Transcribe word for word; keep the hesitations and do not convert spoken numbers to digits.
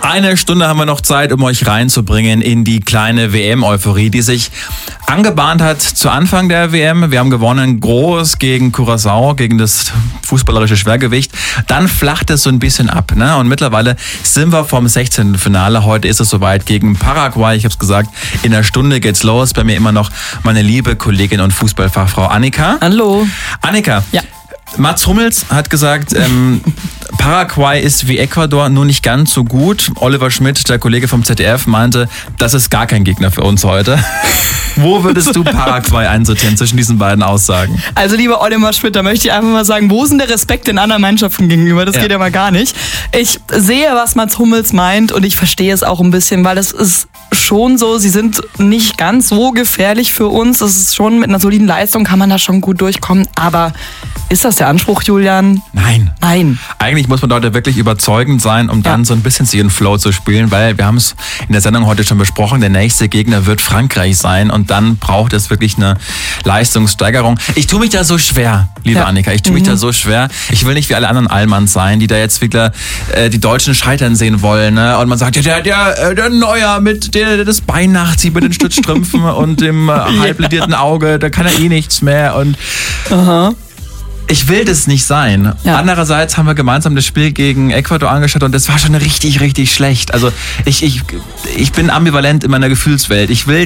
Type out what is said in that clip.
Eine Stunde haben wir noch Zeit, um euch reinzubringen in die kleine W M-Euphorie, die sich angebahnt hat zu Anfang der W M. Wir haben gewonnen groß gegen Curaçao, gegen das fußballerische Schwergewicht. Dann flacht es so ein bisschen ab, ne? Und mittlerweile sind wir vom sechzehnten Finale. Heute ist es soweit gegen Paraguay. Ich habe es gesagt, in einer Stunde geht's los. Bei mir immer noch meine liebe Kollegin und Fußballfachfrau Annika. Hallo. Annika. Ja. Mats Hummels hat gesagt, ähm, Paraguay ist wie Ecuador, nur nicht ganz so gut. Oliver Schmidt, der Kollege vom Z D F, meinte, das ist gar kein Gegner für uns heute. Wo würdest du Paraguay einsortieren zwischen diesen beiden Aussagen? Also lieber Oliver Schmidt, da möchte ich einfach mal sagen, wo ist denn der Respekt den anderen Mannschaften gegenüber? Das ja. geht ja mal gar nicht. Ich sehe, was Mats Hummels meint und ich verstehe es auch ein bisschen, weil es ist schon so, sie sind nicht ganz so gefährlich für uns. Das ist schon mit einer soliden Leistung, kann man da schon gut durchkommen. Aber ist das der Anspruch, Julian? Nein. Nein. Eigentlich muss man heute wirklich überzeugend sein, um dann ja. so ein bisschen zu ihren Flow zu spielen, weil wir haben es in der Sendung heute schon besprochen, der nächste Gegner wird Frankreich sein und dann braucht es wirklich eine Leistungssteigerung. Ich tue mich da so schwer, liebe ja. Annika, ich tue mich mhm. da so schwer. Ich will nicht wie alle anderen Allmanns sein, die da jetzt wieder äh, die Deutschen scheitern sehen wollen, ne? Und man sagt, ja, der, der, der Neuer mit der, das Bein nachzieht mit den Stützstrümpfen und dem äh, halbledierten Auge, da kann er eh nichts mehr und Aha. Ich will das nicht sein. Ja. Andererseits haben wir gemeinsam das Spiel gegen Ecuador angeschaut und das war schon richtig, richtig schlecht. Also ich, ich, ich bin ambivalent in meiner Gefühlswelt. Ich will